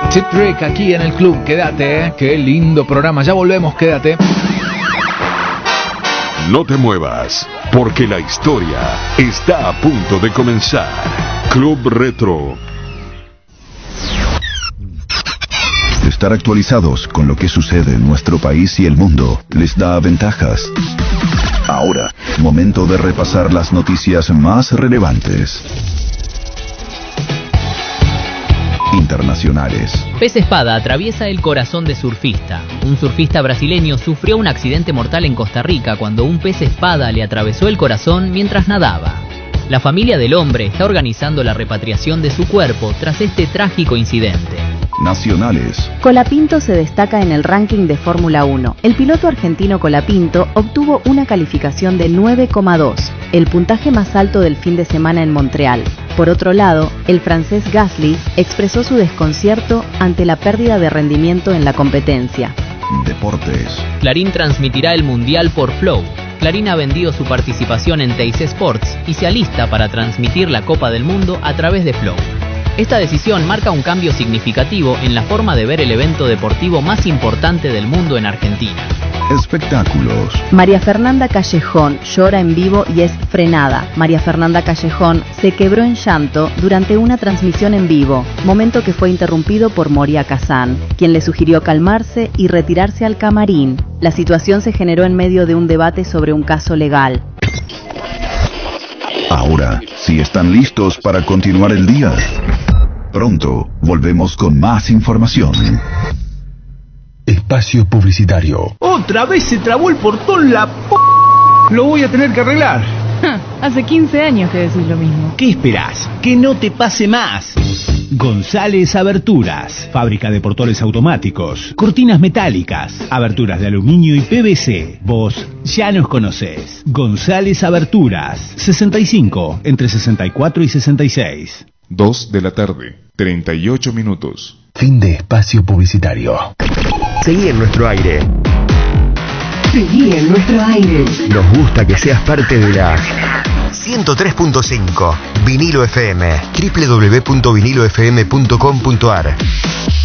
Chip Trick aquí en el club, quédate, qué lindo programa, ya volvemos, quédate. No te muevas, porque la historia está a punto de comenzar. Club Retro. Estar actualizados con lo que sucede en nuestro país y el mundo les da ventajas. Ahora, momento de repasar las noticias más relevantes. Internacionales. Pez espada atraviesa el corazón de surfista. Un surfista brasileño sufrió un accidente mortal en Costa Rica cuando un pez espada le atravesó el corazón mientras nadaba. La familia del hombre está organizando la repatriación de su cuerpo tras este trágico incidente. Nacionales. Colapinto se destaca en el ranking de Fórmula 1. El piloto argentino Colapinto obtuvo una calificación de 9,2, el puntaje más alto del fin de semana en Montreal. Por otro lado, el francés Gasly expresó su desconcierto ante la pérdida de rendimiento en la competencia. Deportes. Clarín transmitirá el Mundial por Flow. Clarín ha vendido su participación en Teis Sports y se alista para transmitir la Copa del Mundo a través de Flow. Esta decisión marca un cambio significativo en la forma de ver el evento deportivo más importante del mundo en Argentina. Espectáculos. María Fernanda Callejón llora en vivo y es frenada. María Fernanda Callejón se quebró en llanto durante una transmisión en vivo, momento que fue interrumpido por Moria Kazán, quien le sugirió calmarse y retirarse al camarín. La situación se generó en medio de un debate sobre un caso legal. Ahora, si están listos para continuar el día, pronto volvemos con más información. Espacio publicitario. Otra vez se trabó el portón, la p***. Lo voy a tener que arreglar. Hace 15 años que decís lo mismo. ¿Qué esperás? Que no te pase más. González Aberturas, fábrica de portones automáticos, cortinas metálicas, aberturas de aluminio y PVC. Vos ya nos conocés. González Aberturas, 65, entre 64 y 66. 2 de la tarde, 38 minutos. Fin de espacio publicitario. Seguí en nuestro aire. Seguí en nuestro aire. Nos gusta que seas parte de la 103.5 Vinilo FM, www.vinilofm.com.ar.